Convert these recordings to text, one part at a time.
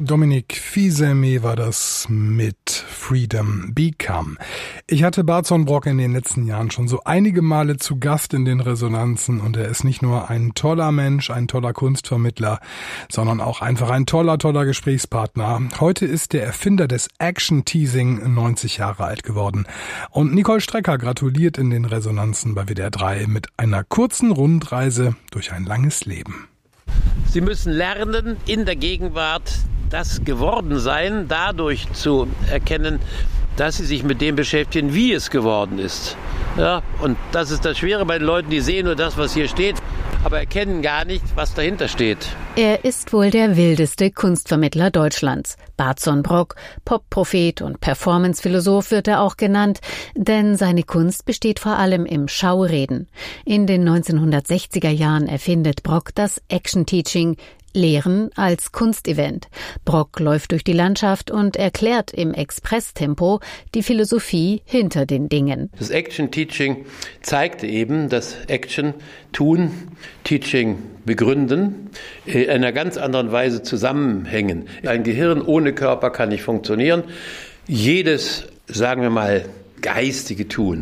Dominique Fils-Aimé war das mit Freedom Become. Ich hatte Barton Brock in den letzten Jahren schon so einige Male zu Gast in den Resonanzen und er ist nicht nur ein toller Mensch, ein toller Kunstvermittler, sondern auch einfach ein toller Gesprächspartner. Heute ist der Erfinder des Action-Teasing 90 Jahre alt geworden und Nicole Strecker gratuliert in den Resonanzen bei WDR 3 mit einer kurzen Rundreise durch ein langes Leben. Sie müssen lernen, in der Gegenwart das Gewordensein dadurch zu erkennen, dass sie sich mit dem beschäftigen, wie es geworden ist. Ja, und das ist das Schwere bei den Leuten, die sehen nur das, was hier steht, aber erkennen gar nicht, was dahinter steht. Er ist wohl der wildeste Kunstvermittler Deutschlands. Barton Brock, Pop-Prophet und Performance-Philosoph wird er auch genannt, denn seine Kunst besteht vor allem im Schaureden. In den 1960er Jahren erfindet Brock das Action-Teaching, Lehren als Kunstevent. Brock läuft durch die Landschaft und erklärt im Expresstempo die Philosophie hinter den Dingen. Das Action-Teaching zeigte eben, dass Action, Tun, Teaching, Begründen in einer ganz anderen Weise zusammenhängen. Ein Gehirn ohne Körper kann nicht funktionieren. Jedes, sagen wir mal, geistige Tun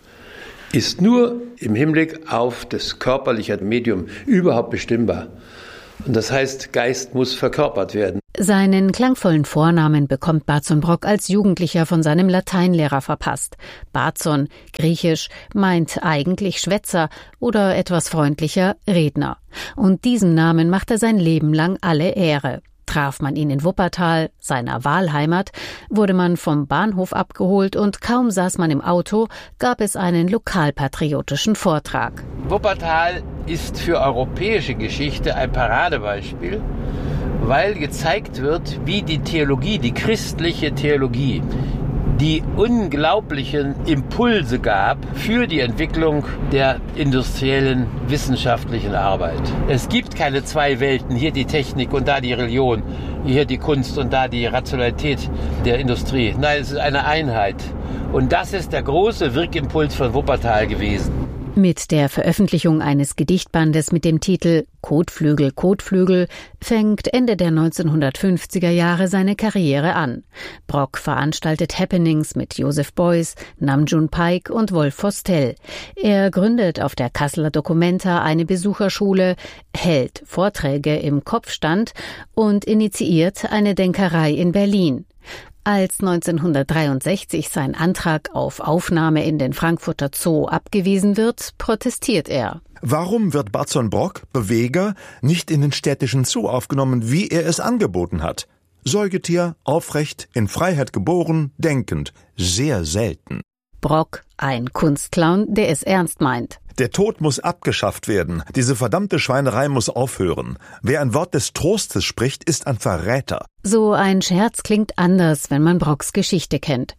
ist nur im Hinblick auf das körperliche Medium überhaupt bestimmbar. Und das heißt, Geist muss verkörpert werden. Seinen klangvollen Vornamen bekommt Barton Brock als Jugendlicher von seinem Lateinlehrer verpasst. Barton, griechisch, meint eigentlich Schwätzer oder etwas freundlicher Redner. Und diesem Namen macht er sein Leben lang alle Ehre. Traf man ihn in Wuppertal, seiner Wahlheimat, wurde man vom Bahnhof abgeholt und kaum saß man im Auto, gab es einen lokalpatriotischen Vortrag. Wuppertal ist für europäische Geschichte ein Paradebeispiel, weil gezeigt wird, wie die Theologie, die christliche Theologie, die unglaublichen Impulse gab für die Entwicklung der industriellen wissenschaftlichen Arbeit. Es gibt keine zwei Welten, hier die Technik und da die Religion, hier die Kunst und da die Rationalität der Industrie. Nein, es ist eine Einheit. Und das ist der große Wirkimpuls von Wuppertal gewesen. Mit der Veröffentlichung eines Gedichtbandes mit dem Titel Kotflügel, Kotflügel fängt Ende der 1950er Jahre seine Karriere an. Brock veranstaltet Happenings mit Joseph Beuys, Namjoon Paik und Wolf Vostell. Er gründet auf der Kasseler Documenta eine Besucherschule, hält Vorträge im Kopfstand und initiiert eine Denkerei in Berlin. Als 1963 sein Antrag auf Aufnahme in den Frankfurter Zoo abgewiesen wird, protestiert er. Warum wird Barton Brock, Beweger, nicht in den städtischen Zoo aufgenommen, wie er es angeboten hat? Säugetier, aufrecht, in Freiheit geboren, denkend, sehr selten. Brock, ein Kunstclown, der es ernst meint. Der Tod muss abgeschafft werden. Diese verdammte Schweinerei muss aufhören. Wer ein Wort des Trostes spricht, ist ein Verräter. So ein Scherz klingt anders, wenn man Brocks Geschichte kennt.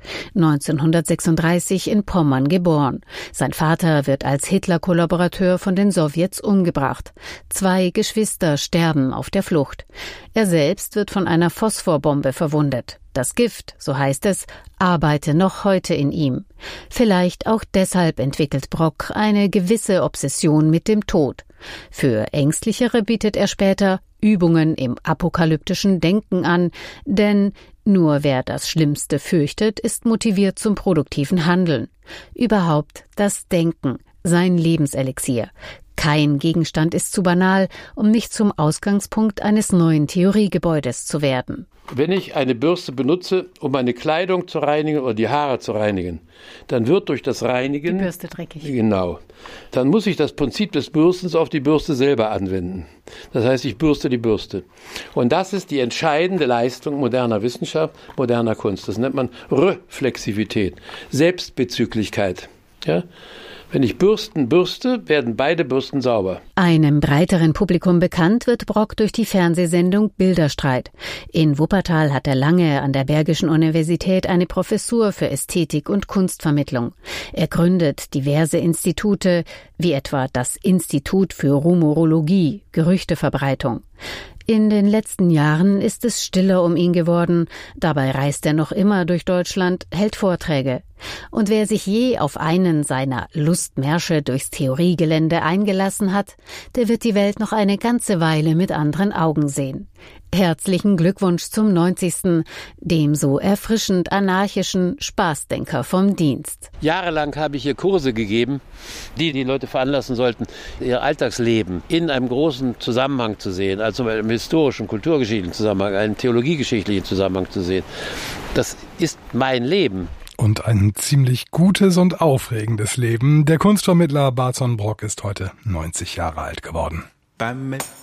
1936 in Pommern geboren. Sein Vater wird als Hitler-Kollaborateur von den Sowjets umgebracht. 2 Geschwister sterben auf der Flucht. Er selbst wird von einer Phosphorbombe verwundet. Das Gift, so heißt es, arbeite noch heute in ihm. Vielleicht auch deshalb entwickelt Brock eine gewisse Obsession mit dem Tod. Für Ängstlichere bietet er später Übungen im apokalyptischen Denken an, denn nur wer das Schlimmste fürchtet, ist motiviert zum produktiven Handeln. Überhaupt das Denken, sein Lebenselixier. Kein Gegenstand ist zu banal, um nicht zum Ausgangspunkt eines neuen Theoriegebäudes zu werden. Wenn ich eine Bürste benutze, um meine Kleidung zu reinigen oder die Haare zu reinigen, dann wird durch das Reinigen die Bürste dreckig. Genau. Dann muss ich das Prinzip des Bürstens auf die Bürste selber anwenden. Das heißt, ich bürste die Bürste. Und das ist die entscheidende Leistung moderner Wissenschaft, moderner Kunst. Das nennt man Reflexivität, Selbstbezüglichkeit. Ja? Wenn ich Bürsten bürste, werden beide Bürsten sauber. Einem breiteren Publikum bekannt wird Brock durch die Fernsehsendung Bilderstreit. In Wuppertal hat er lange an der Bergischen Universität eine Professur für Ästhetik und Kunstvermittlung. Er gründet diverse Institute, wie etwa das Institut für Rumorologie, Gerüchteverbreitung. In den letzten Jahren ist es stiller um ihn geworden. Dabei reist er noch immer durch Deutschland, hält Vorträge. Und wer sich je auf einen seiner Lustmärsche durchs Theoriegelände eingelassen hat, der wird die Welt noch eine ganze Weile mit anderen Augen sehen. Herzlichen Glückwunsch zum 90., dem so erfrischend anarchischen Spaßdenker vom Dienst. Jahrelang habe ich hier Kurse gegeben, die Leute veranlassen sollten, ihr Alltagsleben in einem großen Zusammenhang zu sehen, also im historischen, kulturgeschichtlichen Zusammenhang, einen theologiegeschichtlichen Zusammenhang zu sehen. Das ist mein Leben. Und ein ziemlich gutes und aufregendes Leben. Der Kunstvermittler Barton Brock ist heute 90 Jahre alt geworden.